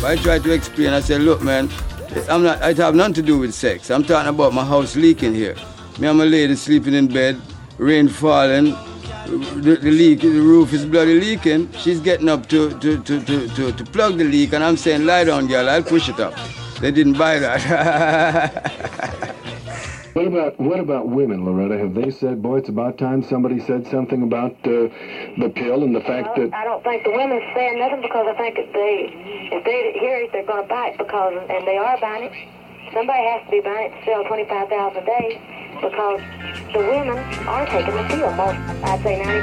I try to explain. I say, look, man, it have nothing to do with sex. I'm talking about my house leaking here. Me and my lady sleeping in bed, rain falling, the roof is bloody leaking. She's getting up to plug the leak, and I'm saying, lie down, girl, I'll push it up. They didn't buy that. What about women, Loretta? Have they said, boy, it's about time somebody said something about the pill and the fact that... I don't think the women's saying nothing, because I think if they hear it, they're going to buy it, and they are buying it. Somebody has to be buying it to sell 25,000 a day, because the women are taking the pill. Most, I'd say 90%